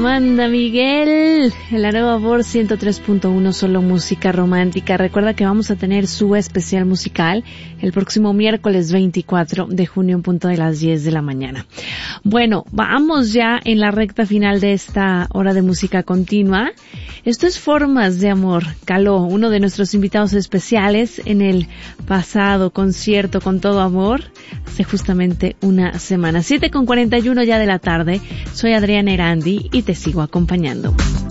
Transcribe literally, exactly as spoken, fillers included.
Amanda Miguel, en la nueva Voz ciento tres punto uno, solo música romántica. Recuerda que vamos a tener su especial musical el próximo miércoles veinticuatro de junio en punto de las diez de la mañana. Bueno, vamos ya en la recta final de esta hora de música continua. Esto es Formas de Amor. Caló, uno de nuestros invitados especiales en el pasado concierto Con Todo Amor, hace justamente una semana. siete con cuarenta y uno ya de la tarde. Soy Adriana Erandi y te sigo acompañando.